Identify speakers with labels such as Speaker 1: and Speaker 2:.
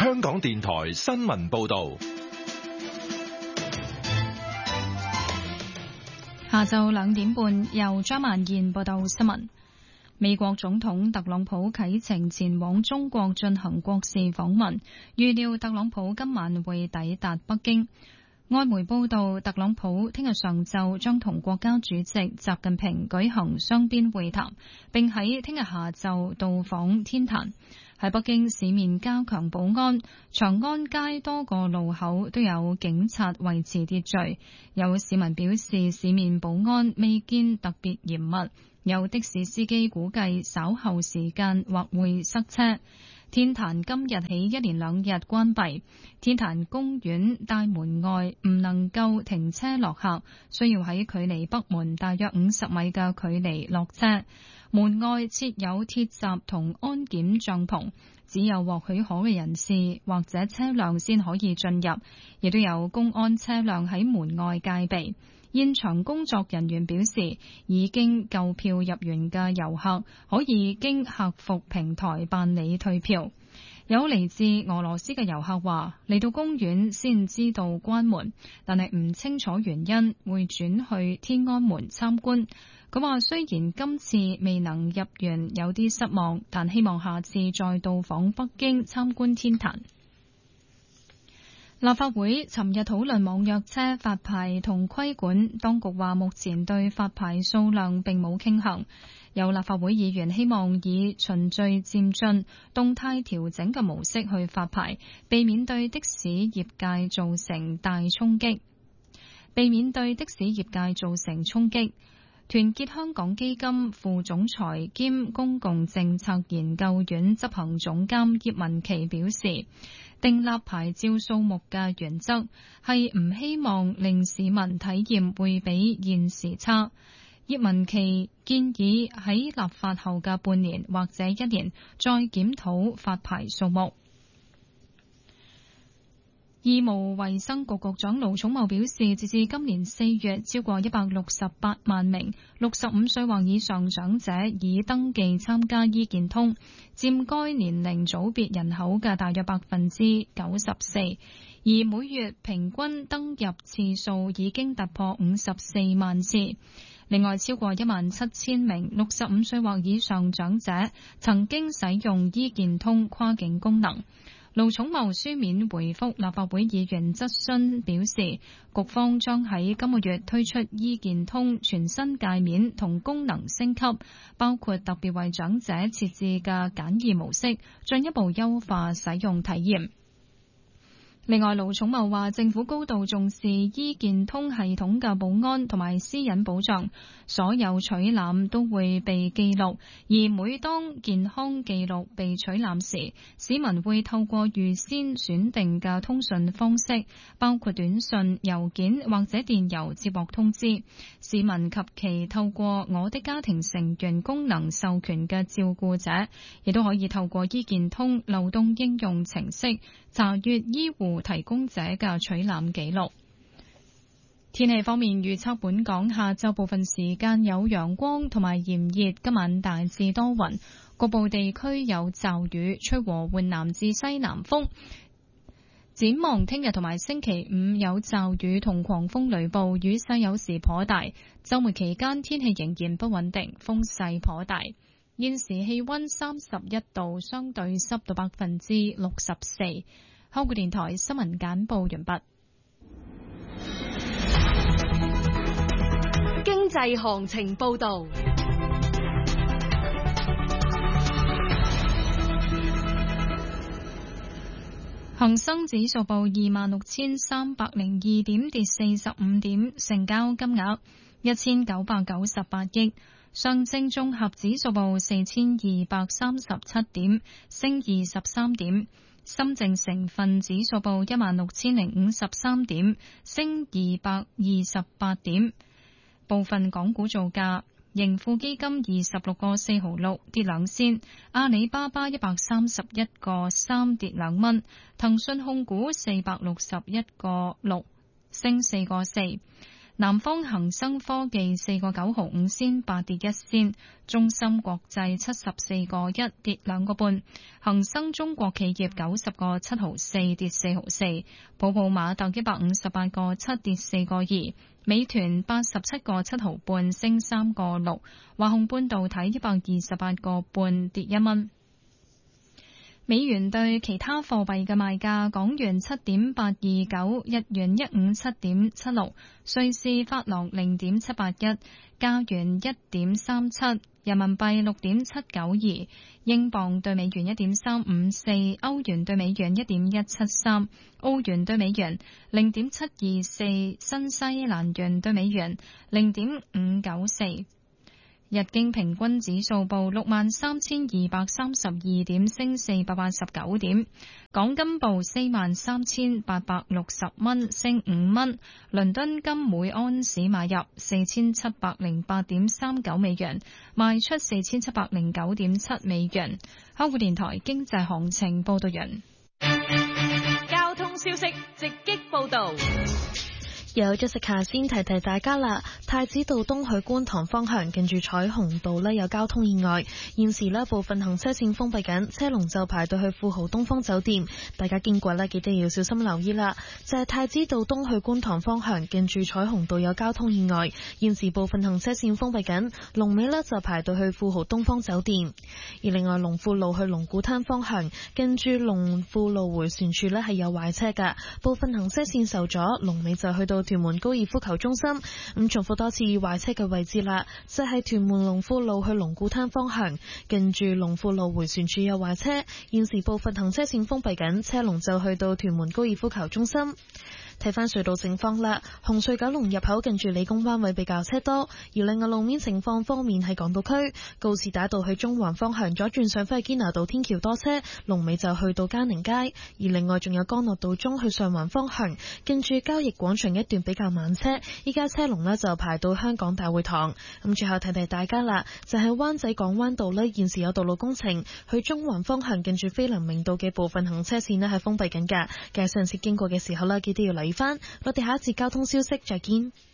Speaker 1: 香港電台新聞報道。
Speaker 2: 下晝2點半，由張曼燕報道新聞。美國總統特朗普啟程前往中國進行國事訪問，預料特朗普今晚會抵達北京。外媒報道，特朗普聽日上晝將同國家主席習近平舉行雙邊會談，並喺聽日下晝到訪天壇。喺北京市面加強保安，長安街多個路口都有警察維持秩序。有市民表示，市面保安未見特別嚴密。有的士司機估計稍後時間或會塞車。天壇今日起一連2日關閉，天壇公園大門外唔能夠停車落客，需要喺距離北門大約50米嘅距離落車。門外設有鐵閘同安檢帳篷，只有獲許可嘅人士或者車輛先可以進入，亦都有公安車輛喺門外戒備。現場工作人員表示，已經購票入園嘅遊客可以經客服平台辦理退票。有嚟自俄羅斯嘅遊客話，嚟到公園先知道關門，但係唔清楚原因，會轉去天安門參觀。佢話雖然今次未能入園有啲失望，但希望下次再到訪北京參觀天壇。立法會尋日討論網約車發牌同規管，當局話目前對發牌數量並冇傾向。有立法會議員希望以循序漸進、動態調整嘅模式去發牌，避免對的士業界造成大衝擊。團結香港基金副總裁兼公共政策研究院執行總監葉文琪表示，訂立牌照數目嘅原則係唔希望令市民體驗會比現時差。葉文琪建議喺立法後嘅半年或者1年再檢討發牌數目。醫務衛生局局長盧寵茂表示，截至今年4月，超過168萬名65歲或以上長者已登記參加醫健通，佔該年齡組別人口嘅大約94%，而每月平均登入次數已經突破54萬次。另外，超過17000名65歲或以上長者曾經使用醫健通跨境功能。盧寵茂書面回覆立法會議員質詢表示，局方將喺今個月推出醫健通全新界面同功能升級，包括特別為長者設置嘅簡易模式，進一步優化使用體驗。另外，盧寵茂話，政府高度重視醫健通系統嘅保安同埋私隱保障，所有取覽都會被記錄，而每當健康記錄被取覽時，市民會透過預先選定嘅通訊方式，包括短信、郵件或者電郵接獲通知。市民及其透過我的家庭成員功能授權嘅照顧者，亦都可以透過醫健通流動應用程式查閱醫護提供者嘅取覽記錄。天氣方面，預測本港下晝部分時間有陽光同埋炎熱，今晚大致多雲，局部地區有驟雨，吹和緩南至西南風。展望聽日同埋星期5有驟雨同狂風雷暴，雨勢有時頗大。週末期間天氣仍然不穩定，風勢頗大。現時氣溫31度，相對濕度64%。香港電台新聞簡報完畢。
Speaker 3: 經濟行情報道。
Speaker 2: 恒生指數報26,302點，跌45點，成交金額1998億。上證綜合指數報4,237點，升23點。深證成分指數報16,053點，升228點。部分港股造價：盈富基金26個4毫6跌2仙，阿里巴巴131個3跌2蚊，騰訊控股461個6升4個4， 南方恒生科技4個9毫5仙8跌1仙，中芯國際74個1跌2個半，恒生中國企業90個7毫4跌4毫4，寶寶馬特158個7跌4個2，美團87個7毫半升3個6，華虹半導體128個半跌1蚊。美元對其他貨幣嘅賣價：港元7.829，日元157.76，瑞士法郎0.781，加元1.37，人民幣6.792，英鎊對美元1.354，歐元對美元1.173，澳元對美元0.724，新西蘭元對美元0.594。日經平均指數報63,232點，升489點。港金報43,860蚊，升5蚊。倫敦金每安士買入4,708.39美元，賣出4,709.7美元。香港電台經濟行情報道人。
Speaker 3: 交通消息直擊報道。
Speaker 4: 有Jessica先提提大家啦，太子道東去觀塘方向近住彩虹道有交通意外，現時部分行車線封閉緊，車龍就排到去富豪東方酒店，大家經過記得要小心留意啦。就係太子道東去觀塘方向近住彩虹道有交通意外，現時部分行車線封閉緊，龍尾就排到去富豪東方酒店。而另外龍富路去龍鼓灘方向近住龍富路迴旋處係有壞車㗎，部分行車線受阻，龍尾就去到屯門高爾夫球中心。重複多次壞車嘅位置啦，就係屯門龍富路去龍鼓灘方向近住龍富路迴旋處有壞車，現時部分行車線封閉緊，車龍就去到屯門高爾夫球中心。睇翻隧道情況啦，紅隧九龍入口近住理工灣位比較車多，而另外路面情況方面喺港島區告士打道去中環方向左轉上返去堅拿道天橋多車，龍尾就去到嘉寧街，而另外仲有干諾道中去上環方向近住交易廣場一段比較慢車，依家車龍就排到香港大會堂。最後提提大家啦，就係灣仔港灣道現時有道路工程，去中環方向近住菲林明道嘅部分行車線係封閉緊㗎，嘅上次經過嘅時候記得要留意翻。我哋下一節交通消息再見。